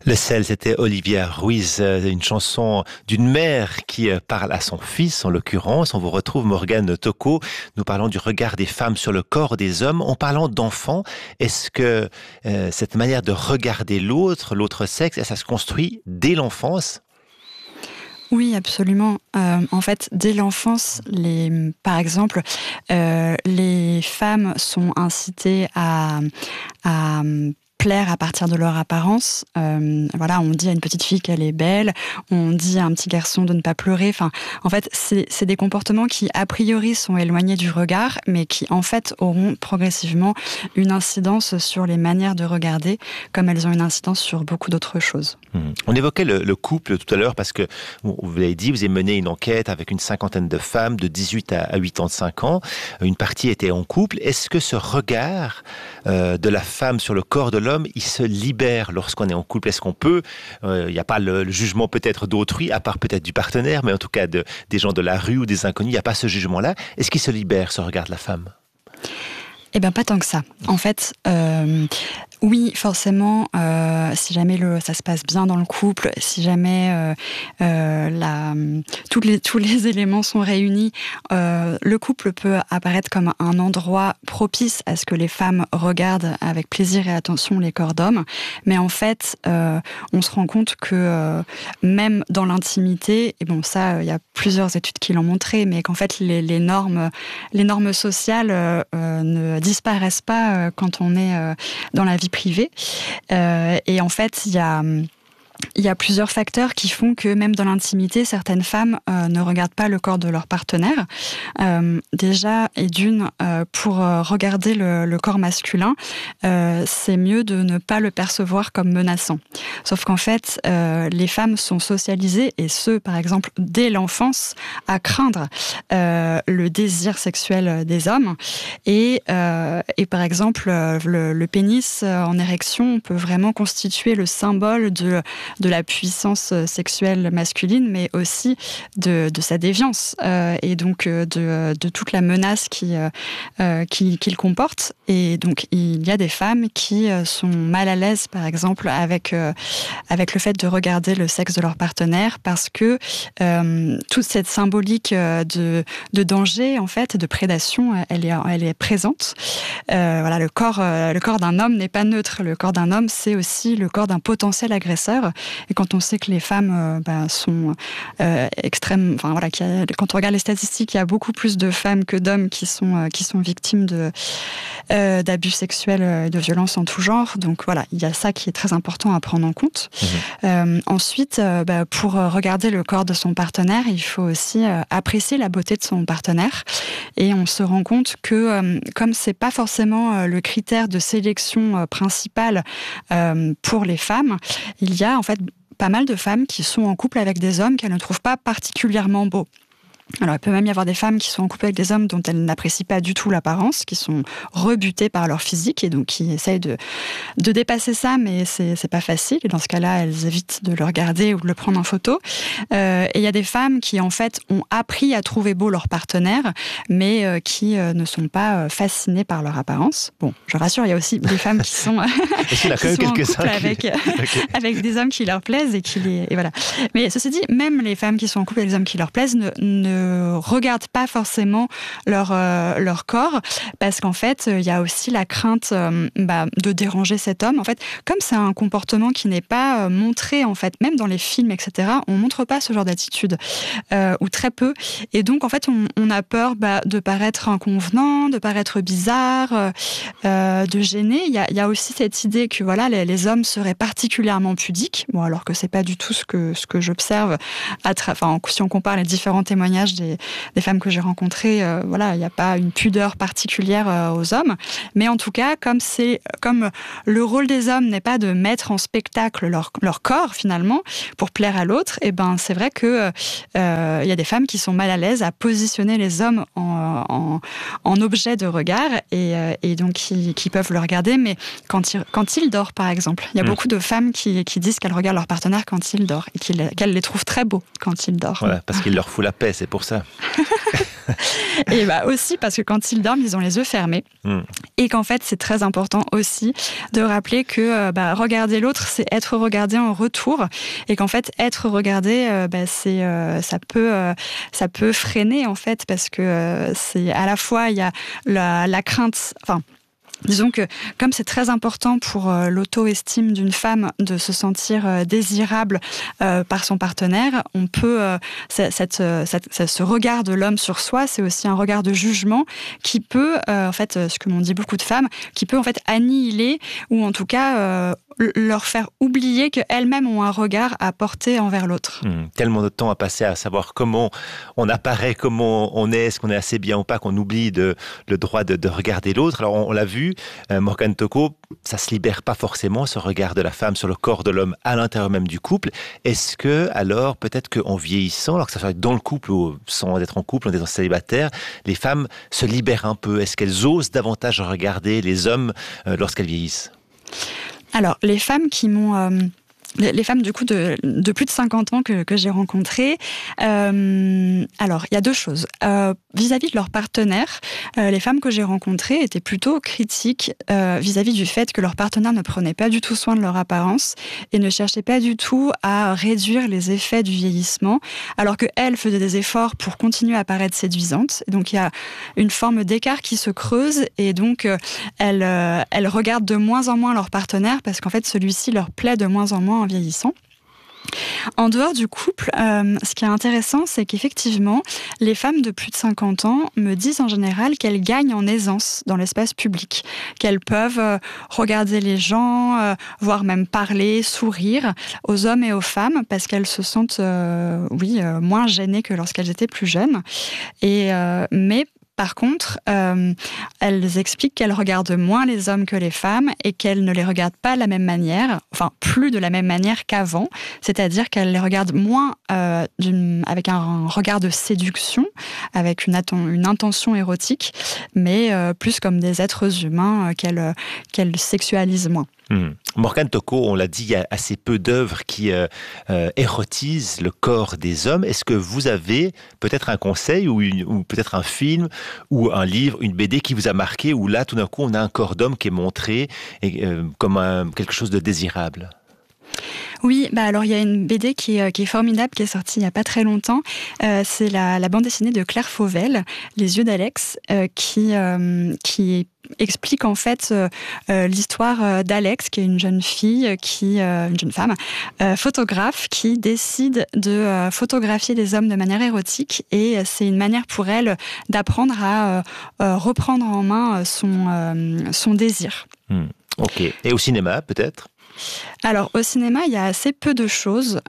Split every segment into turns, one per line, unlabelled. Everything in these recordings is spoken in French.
Le sel, c'était Olivia Ruiz, une chanson d'une mère qui parle à son fils, en l'occurrence. On vous retrouve, Morgane Tocco. Nous parlons du regard des femmes sur le corps des hommes. En parlant d'enfants, est-ce que cette manière de regarder l'autre sexe, ça se construit dès l'enfance ?
Oui, absolument. En fait, dès l'enfance, par exemple, les femmes sont incitées à plaire à partir de leur apparence. Voilà, on dit à une petite fille qu'elle est belle, on dit à un petit garçon de ne pas pleurer. Enfin, en fait, c'est des comportements qui, a priori, sont éloignés du regard, mais qui, en fait, auront progressivement une incidence sur les manières de regarder, comme elles ont une incidence sur beaucoup d'autres choses.
On évoquait le couple tout à l'heure parce que, vous l'avez dit, vous avez mené une enquête avec une cinquantaine de femmes de 18 à 85 ans. Une partie était en couple. Est-ce que ce regard de la femme sur le corps de l'homme, il se libère lorsqu'on est en couple? Est-ce qu'on peut, il n'y a pas le jugement peut-être d'autrui, à part peut-être du partenaire, mais en tout cas des gens de la rue ou des inconnus, il n'y a pas ce jugement-là. Est-ce qu'il se libère, ce regard de la femme?
Eh bien, pas tant que ça. En fait, oui, forcément, si jamais ça se passe bien dans le couple, si jamais tous les éléments sont réunis, le couple peut apparaître comme un endroit propice à ce que les femmes regardent avec plaisir et attention les corps d'hommes. Mais en fait, on se rend compte que même dans l'intimité, et bon, ça, il y a plusieurs études qui l'ont montré, mais qu'en fait, les normes sociales ne disparaissent pas quand on est dans la vie privée. Et en fait, il y a plusieurs facteurs qui font que même dans l'intimité, certaines femmes ne regardent pas le corps de leur partenaire. Déjà, et d'une, pour regarder le corps masculin, c'est mieux de ne pas le percevoir comme menaçant. Sauf qu'en fait, les femmes sont socialisées, et ce, par exemple, dès l'enfance, à craindre le désir sexuel des hommes. Et par exemple, le pénis en érection peut vraiment constituer le symbole de la puissance sexuelle masculine, mais aussi de sa déviance et donc de toute la menace qu'il comporte. Et donc, il y a des femmes qui sont mal à l'aise, par exemple, avec le fait de regarder le sexe de leur partenaire, parce que toute cette symbolique de danger, en fait, de prédation, elle est présente. Voilà, le corps d'un homme n'est pas neutre. Le corps d'un homme, c'est aussi le corps d'un potentiel agresseur. Et quand on sait que les femmes sont extrêmes, enfin voilà, quand on regarde les statistiques, il y a beaucoup plus de femmes que d'hommes qui sont victimes d'abus sexuels et de violences en tout genre. Donc voilà, il y a ça qui est très important à prendre en compte. Ensuite, pour regarder le corps de son partenaire, il faut aussi apprécier la beauté de son partenaire. Et on se rend compte que comme c'est pas forcément le critère de sélection principal pour les femmes, il y a en fait pas mal de femmes qui sont en couple avec des hommes qu'elles ne trouvent pas particulièrement beaux. Alors, il peut même y avoir des femmes qui sont en couple avec des hommes dont elles n'apprécient pas du tout l'apparence, qui sont rebutées par leur physique et donc qui essayent de dépasser ça, mais c'est pas facile. Et dans ce cas-là, elles évitent de le regarder ou de le prendre en photo. Et il y a des femmes qui, en fait, ont appris à trouver beau leur partenaire, mais qui ne sont pas fascinées par leur apparence. Bon, je rassure, il y a aussi des femmes qui sont, qui sont en couple avec des hommes qui leur plaisent et voilà. Mais ceci dit, même les femmes qui sont en couple avec des hommes qui leur plaisent ne regardent pas forcément leur corps, parce qu'en fait, il y a aussi la crainte de déranger cet homme. En fait, comme c'est un comportement qui n'est pas montré, en fait, même dans les films, etc., on montre pas ce genre d'attitude, ou très peu. Et donc, en fait, on a peur de paraître inconvenant, de paraître bizarre, de gêner. Il y a aussi cette idée que voilà, les hommes seraient particulièrement pudiques, bon, alors que c'est pas du tout ce que j'observe. Si on compare les différents témoignages des femmes que j'ai rencontrées, voilà, il n'y a pas une pudeur particulière aux hommes, mais en tout cas, comme le rôle des hommes n'est pas de mettre en spectacle leur corps finalement pour plaire à l'autre, et ben c'est vrai que y a des femmes qui sont mal à l'aise à positionner les hommes en objet de regard et donc qui peuvent le regarder, mais quand il dort par exemple, il y a beaucoup de femmes qui disent qu'elles regardent leur partenaire quand il dort et qu'elles les trouvent très beaux quand il dort.
Voilà, parce qu'il leur fout la paix, c'est pour ça.
Et aussi parce que quand ils dorment, ils ont les yeux fermés. Et qu'en fait, c'est très important aussi de rappeler que regarder l'autre, c'est être regardé en retour. Et qu'en fait, être regardé, ça peut freiner, en fait, parce que c'est à la fois, il y a la crainte... Disons que comme c'est très important pour l'auto-estime d'une femme de se sentir désirable par son partenaire, on peut ce regard de l'homme sur soi, c'est aussi un regard de jugement qui peut, ce que m'ont dit beaucoup de femmes, qui peut en fait annihiler ou en tout cas leur faire oublier qu'elles-mêmes ont un regard à porter envers l'autre.
Tellement de temps à passer à savoir comment on apparaît, comment on est-ce qu'on est assez bien ou pas, qu'on oublie le droit de regarder l'autre. Alors on l'a vu, Morgane Tocco, ça se libère pas forcément, ce regard de la femme sur le corps de l'homme à l'intérieur même du couple. Est-ce que, alors, peut-être qu'en vieillissant, alors que ça soit dans le couple ou sans être en couple, en étant célibataire, les femmes se libèrent un peu? Est-ce qu'elles osent davantage regarder les hommes lorsqu'elles vieillissent? Alors,
les femmes qui m'ont... les femmes du coup de plus de 50 ans que j'ai rencontrées, alors il y a deux choses. Vis-à-vis de leur partenaire, les femmes que j'ai rencontrées étaient plutôt critiques vis-à-vis du fait que leur partenaire ne prenait pas du tout soin de leur apparence et ne cherchait pas du tout à réduire les effets du vieillissement, alors qu'elles faisaient des efforts pour continuer à paraître séduisantes. Et donc il y a une forme d'écart qui se creuse et donc elles regardent de moins en moins leur partenaire parce qu'en fait celui-ci leur plaît de moins en moins en vieillissant. En dehors du couple, ce qui est intéressant, c'est qu'effectivement, les femmes de plus de 50 ans me disent en général qu'elles gagnent en aisance dans l'espace public, qu'elles peuvent regarder les gens, voire même parler, sourire aux hommes et aux femmes, parce qu'elles se sentent, moins gênées que lorsqu'elles étaient plus jeunes. Mais par contre, elles expliquent qu'elles regardent moins les hommes que les femmes et qu'elles ne les regardent pas de la même manière, enfin plus de la même manière qu'avant, c'est-à-dire qu'elles les regardent moins avec un regard de séduction, avec une intention érotique, mais plus comme des êtres humains qu'elles sexualisent moins.
Morgane Tocco, on l'a dit, il y a assez peu d'œuvres qui érotisent le corps des hommes. Est-ce que vous avez peut-être un conseil ou peut-être un film ou un livre, une BD qui vous a marqué, où là, tout d'un coup, on a un corps d'homme qui est montré comme quelque chose de désirable?
Oui, alors il y a une BD qui est formidable, qui est sortie il n'y a pas très longtemps. C'est la bande dessinée de Claire Fauvel, Les yeux d'Alex, qui explique en fait l'histoire d'Alex, qui est une jeune fille, une jeune femme, photographe, qui décide de photographier les hommes de manière érotique, et c'est une manière pour elle d'apprendre à reprendre en main son désir.
Ok. Et au cinéma, peut-être ?
Alors, au cinéma, il y a assez peu de choses.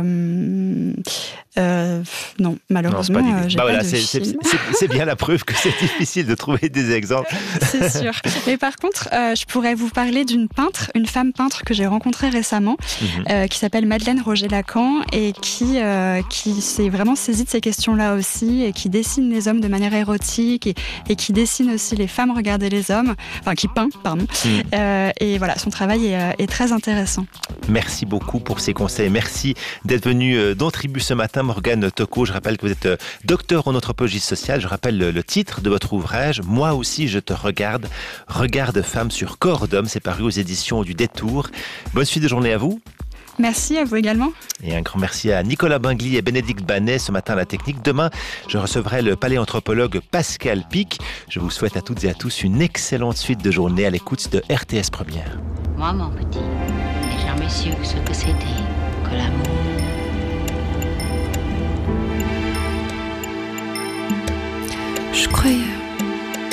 Non, malheureusement, j'ai pas de film.
C'est bien la preuve que c'est difficile de trouver des exemples.
C'est sûr. Mais par contre, je pourrais vous parler d'une femme peintre que j'ai rencontrée récemment, qui s'appelle Madeleine Roger-Lacan, et qui s'est vraiment saisie de ces questions-là aussi, et qui dessine les hommes de manière érotique, et qui dessine aussi les femmes regarder les hommes, enfin qui peint, pardon. Et voilà, son travail est très intéressant.
Merci beaucoup pour ces conseils. Merci d'être venu dans Tribu ce matin, Morgane Tocco. Je rappelle que vous êtes docteur en anthropologie sociale. Je rappelle le titre de votre ouvrage, Moi aussi je te regarde. Regard de femme sur corps d'homme. C'est paru aux éditions du Détour. Bonne suite de journée à vous.
Merci, à vous également.
Et un grand merci à Nicolas Bingli et Bénédicte Banet ce matin à la technique. Demain, je recevrai le paléanthropologue Pascal Pic. Je vous souhaite à toutes et à tous une excellente suite de journée à l'écoute de RTS Première.
Moi, mon petit, j'ai jamais su ce que c'était que l'amour.
Je croyais